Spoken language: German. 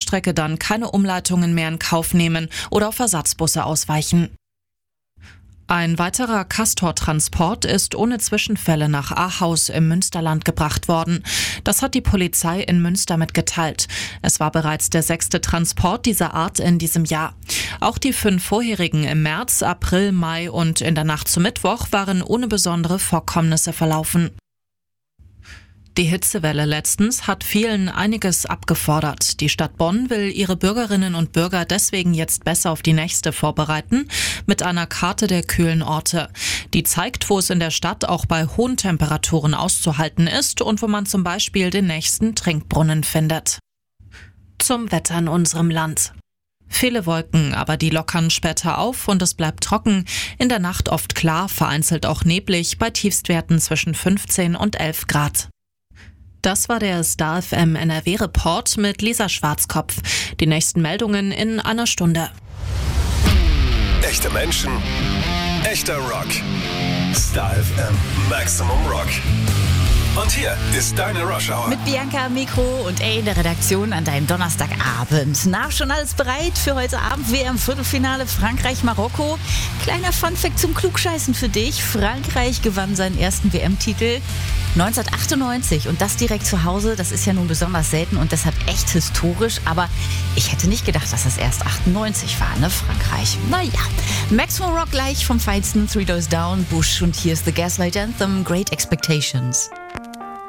Strecke dann keine Umleitungen mehr in Kauf nehmen oder auf Ersatzbusse ausweichen. Ein weiterer Castor-Transport ist ohne Zwischenfälle nach Ahaus im Münsterland gebracht worden. Das hat die Polizei in Münster mitgeteilt. Es war bereits der 6. Transport dieser Art in diesem Jahr. Auch die 5 vorherigen im März, April, Mai und in der Nacht zu Mittwoch waren ohne besondere Vorkommnisse verlaufen. Die Hitzewelle letztens hat vielen einiges abgefordert. Die Stadt Bonn will ihre Bürgerinnen und Bürger deswegen jetzt besser auf die nächste vorbereiten, mit einer Karte der kühlen Orte. Die zeigt, wo es in der Stadt auch bei hohen Temperaturen auszuhalten ist und wo man zum Beispiel den nächsten Trinkbrunnen findet. Zum Wetter in unserem Land. Viele Wolken, aber die lockern später auf und es bleibt trocken. In der Nacht oft klar, vereinzelt auch neblig, bei Tiefstwerten zwischen 15 und 11 Grad. Das war der Star FM NRW-Report mit Lisa Schwarzkopf. Die nächsten Meldungen in einer Stunde. Echte Menschen, echter Rock. Star FM Maximum Rock. Und hier ist deine Rush Hour. Mit Bianca am Mikro und in der Redaktion an deinem Donnerstagabend. Na, schon alles bereit für heute Abend? WM-Viertelfinale Frankreich-Marokko. Kleiner Funfact zum Klugscheißen für dich. Frankreich gewann seinen ersten WM-Titel 1998 und das direkt zu Hause. Das ist ja nun besonders selten und deshalb echt historisch. Aber ich hätte nicht gedacht, dass das erst 98 war, ne, Frankreich. Naja, Maximum Rock gleich vom Feinsten. Three Doors Down, Bush und hier ist The Gaslight Anthem, Great Expectations.